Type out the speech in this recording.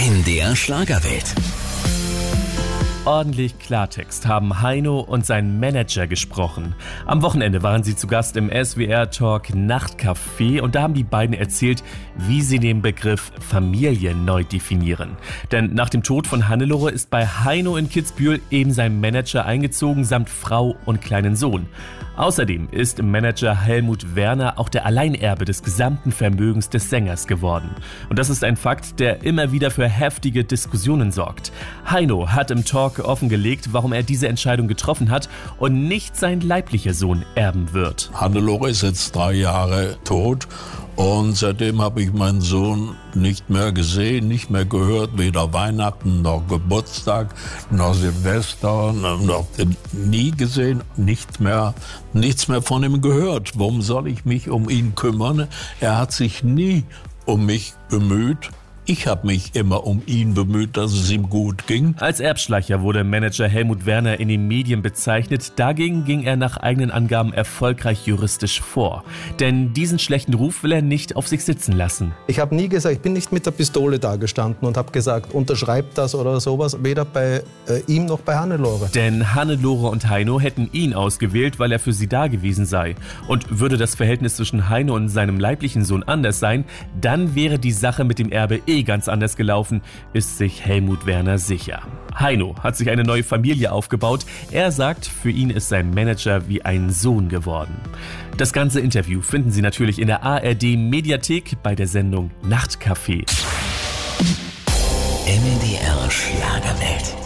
in der Schlagerwelt. Ordentlich Klartext haben Heino und sein Manager gesprochen. Am Wochenende waren sie zu Gast im SWR-Talk Nachtcafé und da haben die beiden erzählt, wie sie den Begriff Familie neu definieren. Denn nach dem Tod von Hannelore ist bei Heino in Kitzbühel eben sein Manager eingezogen, samt Frau und kleinen Sohn. Außerdem ist Manager Helmut Werner auch der Alleinerbe des gesamten Vermögens des Sängers geworden. Und das ist ein Fakt, der immer wieder für heftige Diskussionen sorgt. Heino hat im Talk offengelegt, warum er diese Entscheidung getroffen hat und nicht sein leiblicher Sohn erben wird. Hannelore ist jetzt 3 Jahre tot und seitdem habe ich meinen Sohn nicht mehr gesehen, nicht mehr gehört, weder Weihnachten noch Geburtstag noch Silvester, noch nie gesehen, nichts mehr von ihm gehört. Warum soll ich mich um ihn kümmern? Er hat sich nie um mich bemüht. Ich habe mich immer um ihn bemüht, dass es ihm gut ging. Als Erbschleicher wurde Manager Helmut Werner in den Medien bezeichnet. Dagegen ging er nach eigenen Angaben erfolgreich juristisch vor. Denn diesen schlechten Ruf will er nicht auf sich sitzen lassen. Ich habe nie gesagt, ich bin nicht mit der Pistole da gestanden und habe gesagt, unterschreibt das oder sowas, weder bei ihm noch bei Hannelore. Denn Hannelore und Heino hätten ihn ausgewählt, weil er für sie da gewesen sei. Und würde das Verhältnis zwischen Heino und seinem leiblichen Sohn anders sein, dann wäre die Sache mit dem Erbe ganz anders gelaufen, ist sich Helmut Werner sicher. Heino hat sich eine neue Familie aufgebaut. Er sagt, für ihn ist sein Manager wie ein Sohn geworden. Das ganze Interview finden Sie natürlich in der ARD-Mediathek bei der Sendung Nachtcafé. NDR Schlagerwelt.